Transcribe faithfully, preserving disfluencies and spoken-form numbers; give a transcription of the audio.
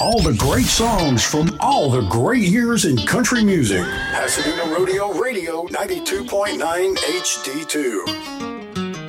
All the great songs from all the great years in country music. Pasadena Rodeo Radio ninety-two point nine H D two.